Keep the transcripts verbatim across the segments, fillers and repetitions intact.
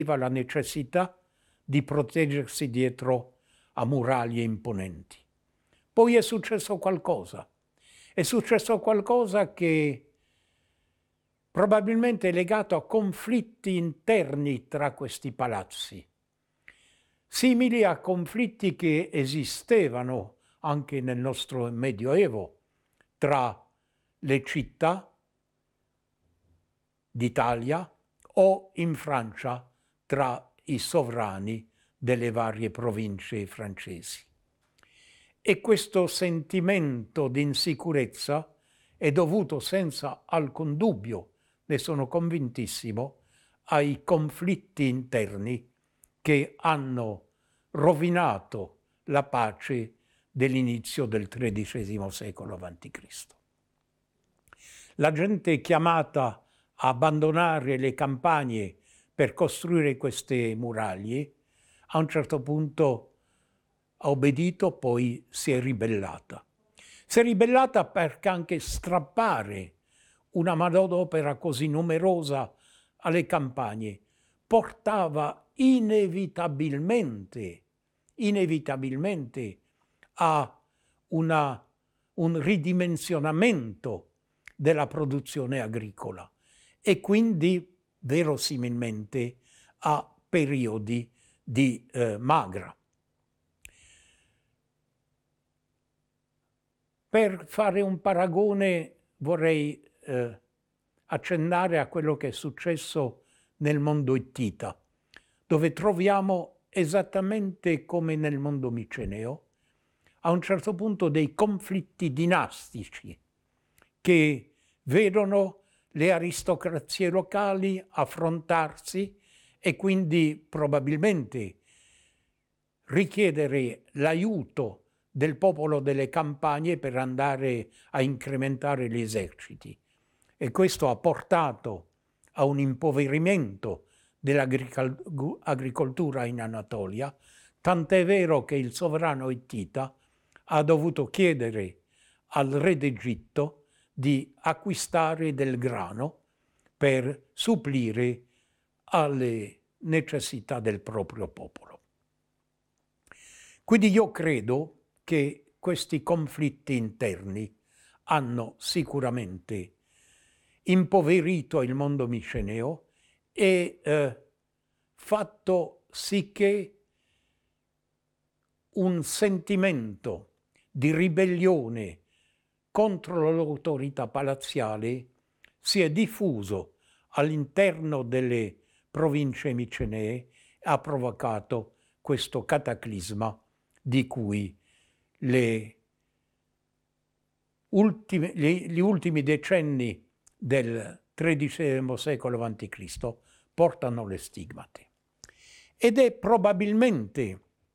la necessità di proteggersi dietro a muraglie imponenti. Poi è successo qualcosa. È successo qualcosa che probabilmente è legato a conflitti interni tra questi palazzi, simili a conflitti che esistevano anche nel nostro Medioevo tra le città d'Italia o in Francia tra i sovrani delle varie province francesi. E questo sentimento di insicurezza è dovuto senza alcun dubbio, ne sono convintissimo, ai conflitti interni che hanno rovinato la pace dell'inizio del tredicesimo secolo avanti Cristo. La gente è chiamata a abbandonare le campagne per costruire queste muraglie, a un certo punto ha obbedito, poi si è ribellata. Si è ribellata perché anche strappare una manodopera così numerosa alle campagne portava inevitabilmente, inevitabilmente a una, un ridimensionamento della produzione agricola e quindi verosimilmente a periodi di eh, magra. Per fare un paragone vorrei eh, accennare a quello che è successo nel mondo ittita, dove troviamo esattamente come nel mondo miceneo, a un certo punto dei conflitti dinastici che vedono le aristocrazie locali affrontarsi e quindi probabilmente richiedere l'aiuto del popolo delle campagne per andare a incrementare gli eserciti. E questo ha portato a un impoverimento dell'agricoltura in Anatolia, tant'è vero che il sovrano ittita ha dovuto chiedere al re d'Egitto di acquistare del grano per supplire alle necessità del proprio popolo. Quindi io credo che questi conflitti interni hanno sicuramente impoverito il mondo miceneo e eh, fatto sì che un sentimento di ribellione contro l'autorità palaziale si è diffuso all'interno delle province micenee e ha provocato questo cataclisma di cui le ultime, gli, gli ultimi decenni del tredicesimo secolo avanti Cristo portano le stigmate. Ed è probabilmente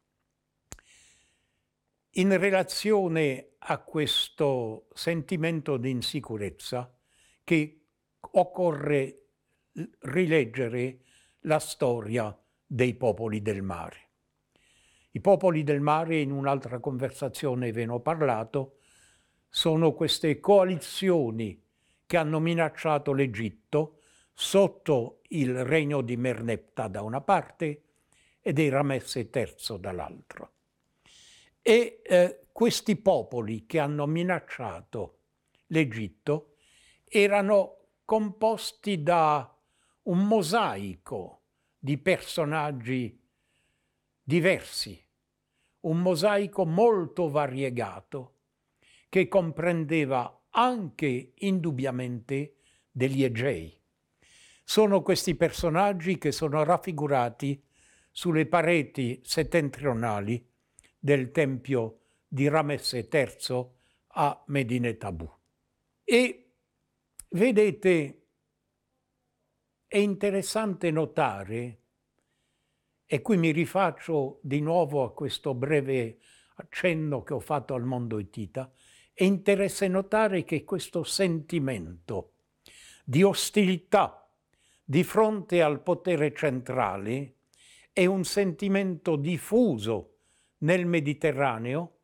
in relazione a questo sentimento di insicurezza che occorre rileggere la storia dei popoli del mare. I popoli del mare, in un'altra conversazione ve ne ho parlato, sono queste coalizioni che hanno minacciato l'Egitto sotto il regno di Merneptah da una parte e di Ramesse terzo dall'altra. E eh, questi popoli che hanno minacciato l'Egitto erano composti da un mosaico di personaggi diversi, un mosaico molto variegato che comprendeva anche indubbiamente degli Egei. Sono questi personaggi che sono raffigurati sulle pareti settentrionali del tempio di Ramesse terzo a Medinet Habu. E vedete, è interessante notare, e qui mi rifaccio di nuovo a questo breve accenno che ho fatto al mondo ittita, è interessante notare che questo sentimento di ostilità di fronte al potere centrale è un sentimento diffuso nel Mediterraneo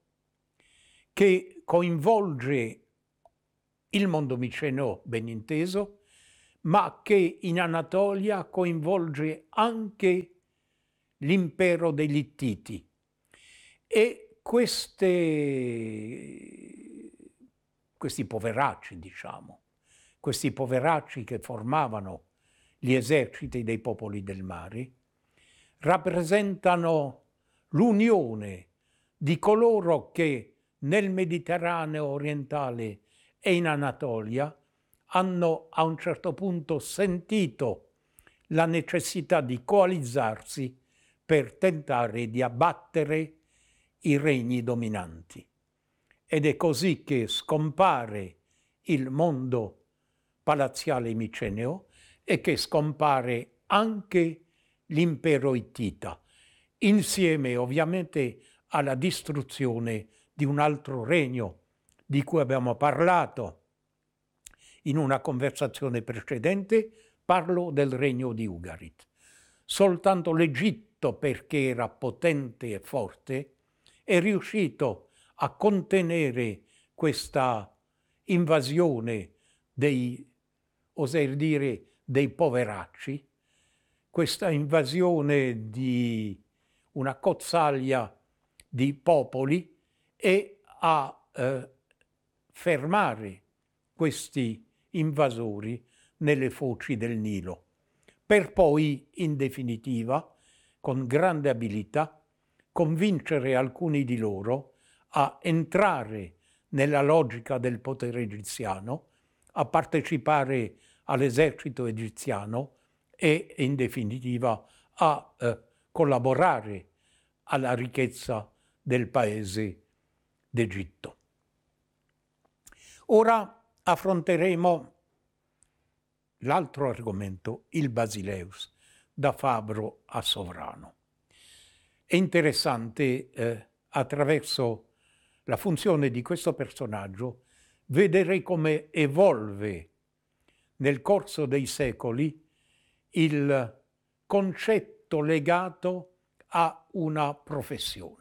che coinvolge il mondo miceneo, ben inteso, ma che in Anatolia coinvolge anche l'impero degli Ittiti. E queste, questi poveracci, diciamo, questi poveracci che formavano gli eserciti dei popoli del mare, rappresentano l'unione di coloro che nel Mediterraneo orientale e in Anatolia hanno a un certo punto sentito la necessità di coalizzarsi per tentare di abbattere i regni dominanti. Ed è così che scompare il mondo palaziale miceneo e che scompare anche l'impero ittita, insieme ovviamente alla distruzione di un altro regno di cui abbiamo parlato in una conversazione precedente. Parlo del regno di Ugarit. Soltanto l'Egitto, perché era potente e forte, è riuscito a contenere questa invasione dei, oserei dire, dei poveracci, questa invasione di una cozzaglia di popoli, e a eh, fermare questi invasori nelle foci del Nilo, per poi, in definitiva, con grande abilità, convincere alcuni di loro a entrare nella logica del potere egiziano, a partecipare all'esercito egiziano e, in definitiva, a eh, collaborare alla ricchezza del paese d'Egitto. Ora affronteremo l'altro argomento, il Basileus, da fabbro a sovrano. È interessante, eh, attraverso la funzione di questo personaggio, vedere come evolve nel corso dei secoli il concetto legato a una professione.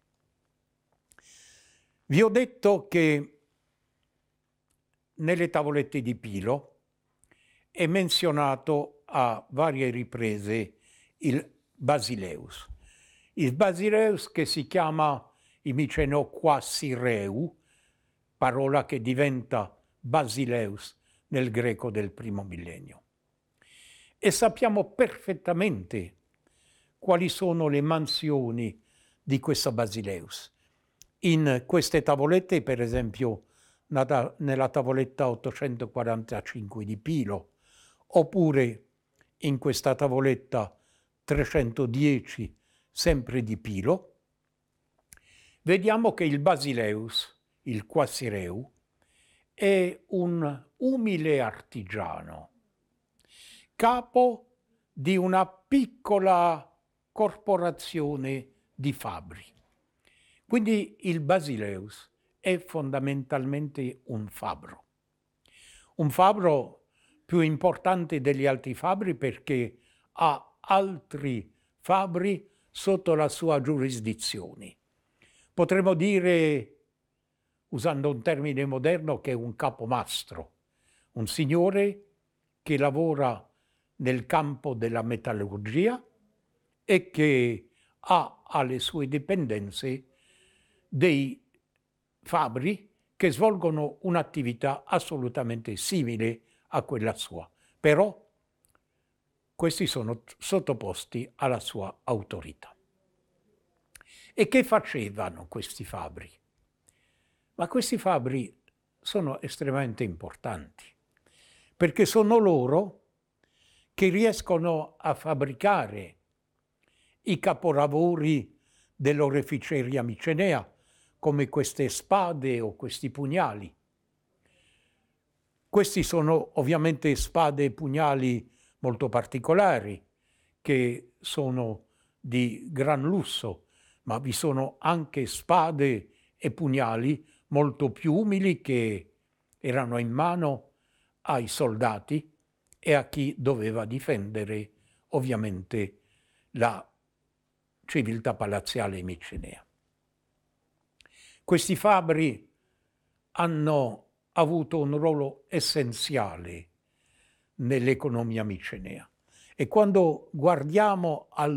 Vi ho detto che nelle tavolette di Pilo è menzionato a varie riprese il Basileus. Il Basileus, che si chiama in miceno Quassireu, parola che diventa Basileus nel greco del primo millennio. E sappiamo perfettamente quali sono le mansioni di questo Basileus. In queste tavolette, per esempio, nella tavoletta ottocentoquarantacinque di Pilo, oppure in questa tavoletta trecentodieci, sempre di Pilo, vediamo che il Basileus, il Quassireu, è un umile artigiano, capo di una piccola corporazione di fabbri. Quindi il Basileus è fondamentalmente un fabbro. Un fabbro più importante degli altri fabbri perché ha altri fabbri sotto la sua giurisdizione. Potremmo dire, usando un termine moderno, che è un capomastro, un signore che lavora nel campo della metallurgia e che ha alle sue dipendenze dei fabbri che svolgono un'attività assolutamente simile a quella sua, però questi sono sottoposti alla sua autorità. E che facevano questi fabbri? Ma questi fabbri sono estremamente importanti, perché sono loro che riescono a fabbricare i capolavori dell'oreficeria micenea, come queste spade o questi pugnali. Questi sono ovviamente spade e pugnali molto particolari, che sono di gran lusso, ma vi sono anche spade e pugnali molto più umili che erano in mano ai soldati e a chi doveva difendere ovviamente la civiltà palaziale micenea. Questi fabbri hanno avuto un ruolo essenziale nell'economia micenea. E quando guardiamo al